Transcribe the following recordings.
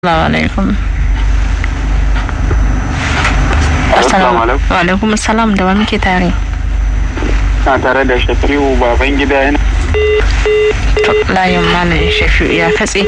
alaikum. Assalamu alaikum. Wa alaikum assalam, da wa muke tare? Na tare da Shafi'u baban gida yana. To layin malam Shafi'u ya katse.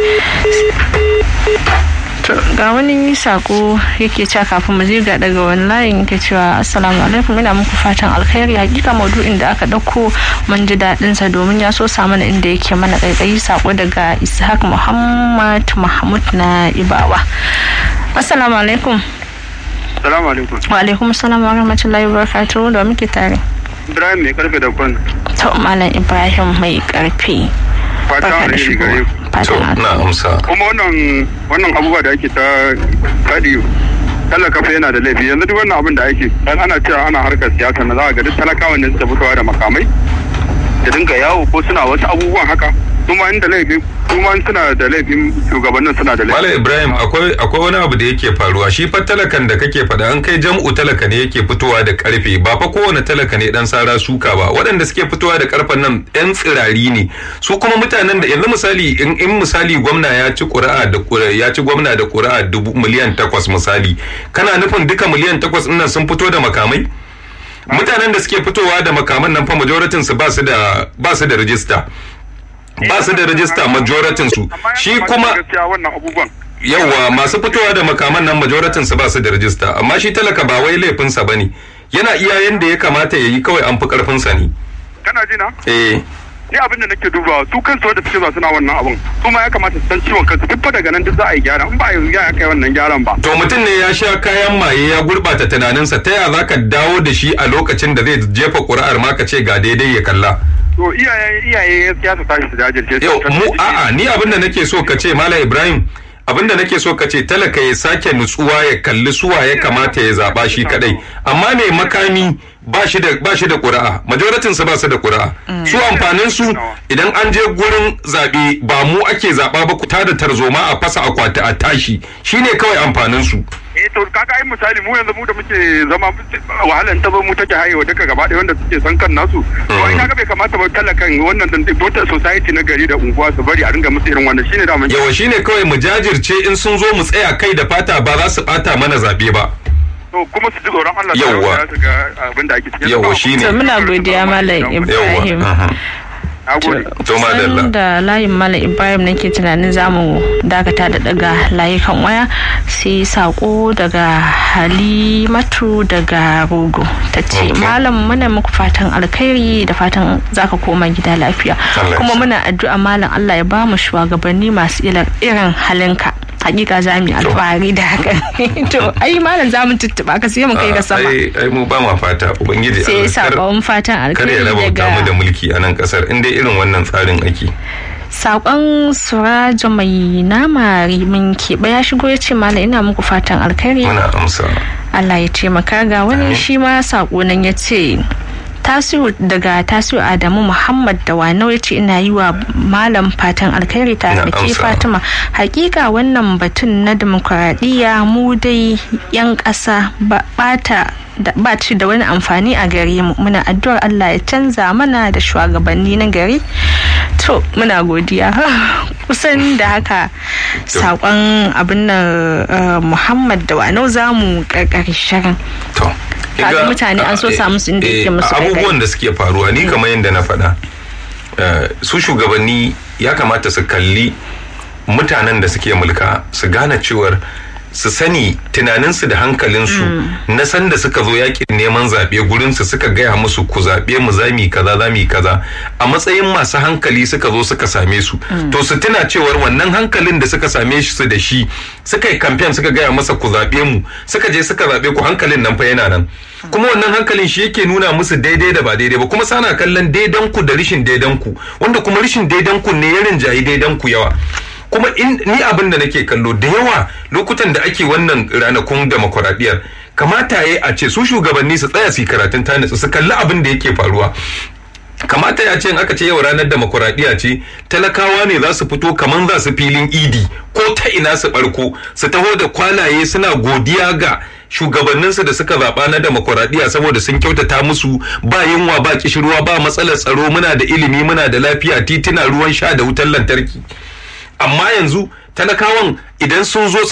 To ga wani sako yake cewa kafin mu je ga daga wani layin yake cewa assalamu alaikum, ina muku fatan alkhairi. Hakika maudu'in da aka dauko mun ji dadin sa domin ya so sa mana inda yake mana kaikayi. Sako daga Ishaq Muhammad Mahmud na Ibawa. Assalamu alaikum. Assalamu alaikum. Wa alaikum assalam wa rahmatullahi wa barakatuh, da muke tare. Ibrahim mai karfe da kwan. To malam Ibrahim mai karfi. Fatan alheri gare ku. To na amsa. Kuma wannan abubuwa da ake ta faɗi talaka fa yana da laifi. Yanzu duk wannan abin da ake dan ana cewa ana harkar siyasa na za ga duk talakawan ne suka fitowa da makamai da dinga yawo ko suna wasu abubuwan haka. Kuma inda laifi kuma suna da laifin shugabannin suna da laifi. Malam Ibrahim akwai wani abu da yake faruwa, shi fa talakan da kake faɗa an kai jam'u talaka ne yake fitowa da karfe, ba fa kowane talaka ne dan sara suka ba. Waɗanda suke fitowa da karfen nan ɗan tsirari ne. Su kuma mutanen da yanzu misali in misali gwamna ya ci gwamna da ƙuri'a miliyan 8 misali, kana nufin duka miliyan 8 ɗin nan sun fito da makamai? Mutanen da suke fitowa da makaman nan fa majoritin su ba su da rijista. Ba su da rajista majoratin su, shi kuma yawa masu fitowa da makaman nan majoratin su ba su da rajista, amma shi talaka ba wai laifinsa bane, yana iya yanda ya kamata ya yi, kawai an fi karfin sa ne. Kana ji na? Ni abin da nake dubawa su kansu wanda suke zuwa suna wannan abun, kuma ya kamata su san ciwon kansu, duk fa daga nan duk za a yi gyara, in ba a yi ya kai wannan gyaran ba. To mutum ne ya sha kayan maye ya gurbata tunaninsa, ta ya zaka dawo da shi a lokacin da zai jefa ƙuri'ar ma ka ce ga daidai ya kalla? To iyaye ya su tashi su jajirce. Yau ni abin da nake so ka ce Malam Ibrahim, abin da nake so ka ce talaka ya sake nutsuwa ya kalli suwa ya kamata ya zaba shi kadai, amma mai makami ba shi da ƙuri'a, majoratin su ba su da ƙuri'a. Su amfanin su idan an je gurin zabe ba mu ake zaba ba, ku tada tarzoma a fasa akwati a tashi, shine kawai amfanin su. To kaga ai misali mu yanzu mu da muke zama wahalan ta zo mu take hayewa duka gaba ɗaya wanda suke san kan nasu. To ai kaga bai kamata ba talakan wannan dan society na gari da unguwa su bari a ringa musu irin wannan, shine da mun. Yawa shine kawai mu jajirce, in sun zo mu tsaya kai da fata, ba za su bata mana zabe ba. To kuma su ji tsoron Allah su ga abin da ake cikin. Yawa shine. To muna godiya Malam Ibrahim. To madalla. Da layin Malam Ibrahim nake tunanin zamu dakata da daga layukan waya, sai sako daga Halimatu daga Rogo tace malam muna muku fatan alkhairi da fatan zaka koma gida lafiya, kuma muna addu'a malam Allah ya bamu shugabanni masu irin halinka. Hakika za mu yi alfahari da haka. To ai malam za mu tuttuba ka sai mu kai ga sama. Ai mu ba mu fata ubangiji sai sakon fatan alkhairi daga kar ya raba mu da mulki a nan kasar, inda irin wannan tsarin ake. Sakon Suraja mai nama rimin keɓe ya shigo ya ce malam ina muku fatan alkhairi. Muna amsa. Allah ya taimaka. Ga wani shi ma sako nan ya ce Tasiu Adamu Muhammad da Wanau ya ce ina yi wa malam fatan alkhairi tare da ke Fatima. Hakika wannan batun na demokuraɗiyya mu dai 'yan ƙasa ba ci da wani amfani a gare mu. Muna addu'ar Allah ya canza mana da shugabanni na gari. To muna godiya. Kusan da haka saƙon abin nan Muhammad da Wanau za mu ƙarƙari shirin. Kaga mutane an so samu su inda yake musu abubuwan da suke faruwa, ni kamar yadda na faɗa, su shugabanni ya kamata su kalli mutanen da suke mulka, su gane cewar su sani tunaninsu da hankalinsu na sanda suka zo yakin neman zaɓe gurinsu suka gaya musu ku zaɓe mu zami kaza a matsayin masu hankali suka zo suka same su, to su tuna cewar wannan hankalin da suka same su da shi suka yi kamfen suka gaya masa ku zaɓe mu, suka je suka zaɓe ku, hankalin nan fa yana nan, kuma wannan hankalin shi yake nuna musu daidai da ba daidai ba, kuma sana kallon daidanku da rishin daidanku, wanda kuma rishin daidanku ne ya rinjayi daidanku yawa. Kuma ni abin da nake kallo da yawa lokutan da ake wannan ranakun demokuraɗiyyar, kamata ya a ce su shugabanni su tsaya su yi karatun tanitsu, su kalli abin da yake faruwa. Kamata ya ce in aka ce yau ranar demokuraɗiyya ce, talakawa ne za su fito kamar za su filin idi ko ta ina su barko, su taho da kwalaye suna godiya ga shugabanninsu da suka zaɓa na demokuraɗiyya saboda sun kyautata musu, ba yunwa ba kishirwa ba matsalar tsaro, muna da ilimi muna da lafiya, titina, ruwan sha da wutar lantarki. Amma yanzu talakawan idan sun zo